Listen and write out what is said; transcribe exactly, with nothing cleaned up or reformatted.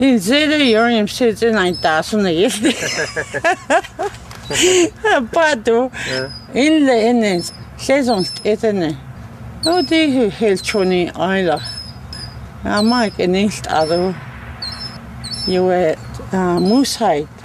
Il zede yorim sitting like that on the yesterday. Patu in the innings, saison etene. Oh, they held Choni Isla. I might in East Ado. You were moose height.